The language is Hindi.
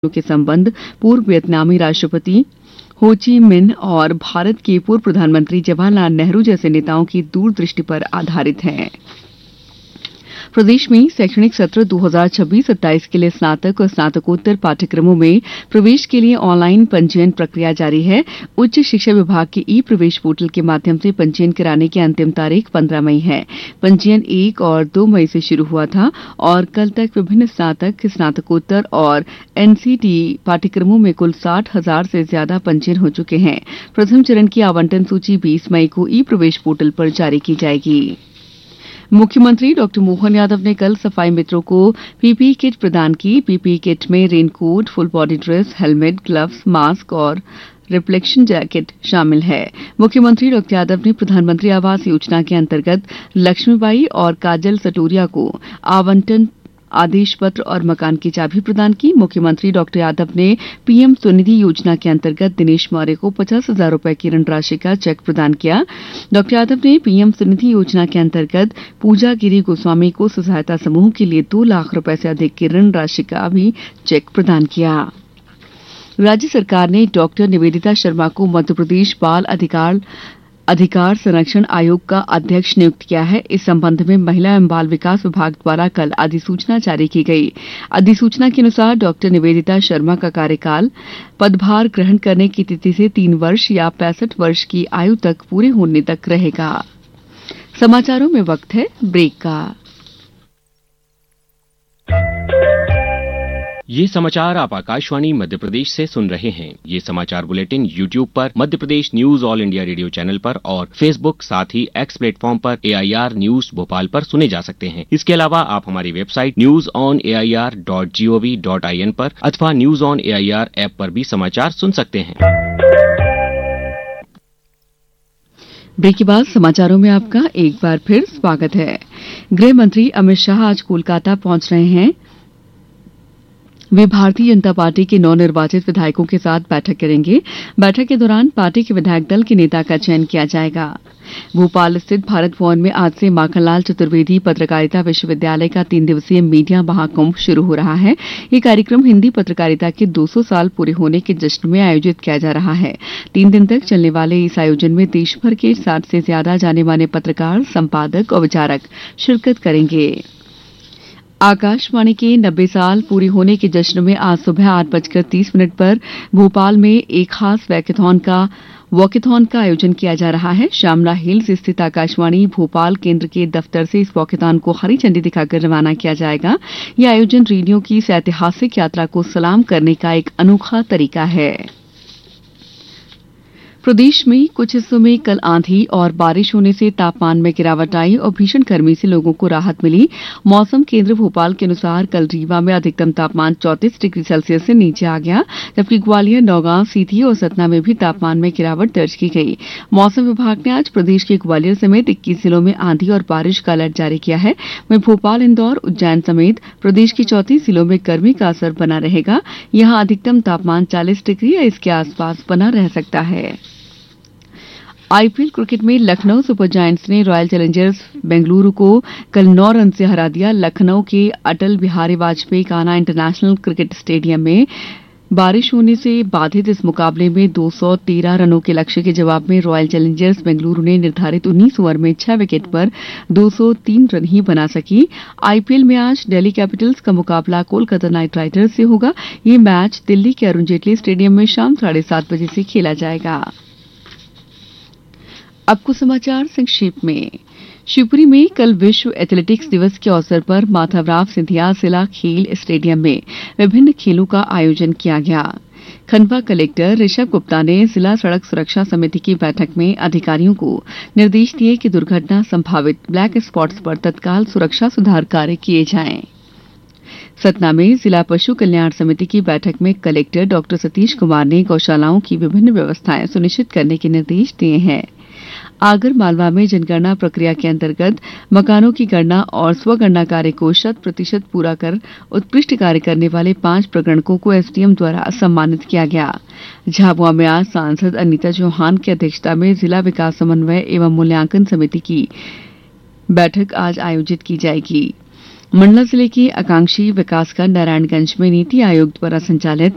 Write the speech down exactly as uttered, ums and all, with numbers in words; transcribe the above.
के संबंध पूर्व वियतनामी राष्ट्रपति हो ची मिन्ह और भारत के पूर्व प्रधानमंत्री जवाहरलाल नेहरू जैसे नेताओं की दूरदृष्टि पर आधारित है। प्रदेश में शैक्षणिक सत्र दो हज़ार छब्बीस सत्ताईस के लिए स्नातक और स्नातकोत्तर पाठ्यक्रमों में प्रवेश के लिए ऑनलाइन पंजीयन प्रक्रिया जारी है। उच्च शिक्षा विभाग के ई प्रवेश पोर्टल के माध्यम से पंजीयन कराने की अंतिम तारीख पंद्रह मई है। पंजीयन एक और दो मई से शुरू हुआ था और कल तक विभिन्न स्नातक, स्नातकोत्तर और एनसीटी पाठ्यक्रमों में कुल साठ हजार से ज्यादा पंजीयन हो चुके हैं। प्रथम चरण की आवंटन सूची बीस मई को ई प्रवेश पोर्टल पर जारी की जाएगी। मुख्यमंत्री डॉक्टर मोहन यादव ने कल सफाई मित्रों को पीपीई किट प्रदान की। पीपीई किट में raincoat, full body dress, helmet, gloves, mask और रिफ्लेक्शन जैकेट शामिल है। मुख्यमंत्री डॉक्टर यादव ने प्रधानमंत्री आवास योजना के अंतर्गत लक्ष्मीबाई और काजल सटोरिया को आवंटन आदेश पत्र और मकान की चाबी प्रदान की। मुख्यमंत्री डॉक्टर यादव ने पीएम स्वनिधि योजना के अंतर्गत दिनेश मौर्य को पचास हजार रुपए की ऋण राशि का चेक प्रदान किया। डॉक्टर यादव ने पीएम स्वनिधि योजना के अंतर्गत पूजा गिरी गोस्वामी को स्व सहायता समूह के लिए दो लाख रुपए से अधिक की ऋण राशि का भी चेक प्रदान किया। राज्य सरकार ने डॉक्टर निवेदिता शर्मा को मध्यप्रदेश बाल अधिकार अधिकार संरक्षण आयोग का अध्यक्ष नियुक्त किया है। इस संबंध में महिला एवं बाल विकास विभाग द्वारा कल अधिसूचना जारी की गई। अधिसूचना के अनुसार डॉक्टर निवेदिता शर्मा का कार्यकाल पदभार ग्रहण करने की तिथि से तीन वर्ष या पैंसठ वर्ष की आयु तक पूरे होने तक रहेगा। समाचारों में वक्त है ब्रेक का। ये समाचार आप आकाशवाणी मध्य प्रदेश से सुन रहे हैं। ये समाचार बुलेटिन यूट्यूब पर Madhya Pradesh news all India radio channel पर और फेसबुक साथ ही एक्स प्लेटफॉर्म पर एआईआर न्यूज भोपाल पर सुने जा सकते हैं। इसके अलावा आप हमारी website news on AIR dot gov dot IN पर अथवा न्यूज ऑन एआईआर ऐप पर भी समाचार सुन सकते हैं। ब्रेक के बाद समाचारों में आपका एक बार फिर स्वागत है। गृह मंत्री अमित शाह आज कोलकाता पहुंच रहे हैं। वे भारतीय जनता पार्टी के नवनिर्वाचित विधायकों के साथ बैठक करेंगे। बैठक के दौरान पार्टी के विधायक दल के नेता का चयन किया जाएगा। भोपाल स्थित भारत भवन में आज से माखनलाल चतुर्वेदी पत्रकारिता विश्वविद्यालय का तीन दिवसीय मीडिया महाकुंभ शुरू हो रहा है। ये कार्यक्रम हिंदी पत्रकारिता के दो सौ साल पूरे होने के जश्न में आयोजित किया जा रहा है। तीन दिन तक चलने वाले इस आयोजन में देश भर के साठ से ज्यादा जाने माने पत्रकार, संपादक और विचारक शिरकत करेंगे। आकाशवाणी के नब्बे साल पूरे होने के जश्न में आज सुबह आठ बजकर तीस मिनट पर भोपाल में एक खास वैकेथॉन का वॉकेथॉन का आयोजन किया जा रहा है। श्यामला हिल्स स्थित आकाशवाणी भोपाल केंद्र के दफ्तर से इस वॉकेथॉन को हरी झंडी दिखाकर रवाना किया जाएगा। यह आयोजन रेडियो की इस ऐतिहासिक यात्रा को सलाम करने का एक अनोखा तरीका है। प्रदेश में कुछ हिस्सों में कल आंधी और बारिश होने से तापमान में गिरावट आई और भीषण गर्मी से लोगों को राहत मिली। मौसम केंद्र भोपाल के अनुसार कल रीवा में अधिकतम तापमान चौंतीस डिग्री सेल्सियस से नीचे आ गया, जबकि ग्वालियर, नौगांव, सीधी और सतना में भी तापमान में गिरावट दर्ज की गई। मौसम विभाग ने आज प्रदेश के ग्वालियर समेत इक्कीस जिलों में आंधी और बारिश का अलर्ट जारी किया है। वहीं भोपाल, इंदौर, उज्जैन समेत प्रदेश के चौंतीस जिलों में गर्मी का असर बना रहेगा। यहां अधिकतम तापमान चालीस डिग्री या इसके आसपास बना रह सकता है। आईपीएल क्रिकेट में लखनऊ सुपर जायंट्स ने रॉयल चैलेंजर्स बेंगलुरु को कल नौ रन से हरा दिया। लखनऊ के Atal Bihari Vajpayee Kanha international cricket stadium में बारिश होने से बाधित इस मुकाबले में दो सौ तेरह रनों के लक्ष्य के जवाब में रॉयल चैलेंजर्स बेंगलुरु ने निर्धारित उन्नीस ओवर में छह विकेट पर दो सौ तीन रन ही बना सकी। आईपीएल में आज दिल्ली कैपिटल्स का मुकाबला कोलकाता नाइट राइडर्स से होगा। ये मैच दिल्ली के अरुण जेटली स्टेडियम में शाम साढ़े सात बजे से खेला जाएगा। अब कुछ समाचार संक्षेप में। शिवपुरी में कल विश्व एथलेटिक्स दिवस के अवसर पर माधवराव सिंधिया जिला खेल स्टेडियम में विभिन्न खेलों का आयोजन किया गया। खंडवा कलेक्टर ऋषभ गुप्ता ने जिला सड़क सुरक्षा समिति की बैठक में अधिकारियों को निर्देश दिए कि दुर्घटना संभावित ब्लैक स्पॉट्स पर तत्काल सुरक्षा सुधार कार्य किए जाएं। सतना में जिला पशु कल्याण समिति की बैठक में कलेक्टर डॉक्टर सतीश कुमार ने गौशालाओं की विभिन्न व्यवस्थाएं सुनिश्चित करने के निर्देश दिए हैं। आगर मालवा में जनगणना प्रक्रिया के अंतर्गत मकानों की गणना और स्वगणना कार्य को शत प्रतिशत पूरा कर उत्कृष्ट कार्य करने वाले पांच प्रगणकों को एसडीएम द्वारा सम्मानित किया गया। झाबुआ में आज सांसद अनीता चौहान की अध्यक्षता में जिला विकास समन्वय एवं मूल्यांकन समिति की बैठक आज आयोजित की जाएगी। मंडला जिले के आकांक्षी विकासखंड नारायणगंज में नीति आयोग द्वारा संचालित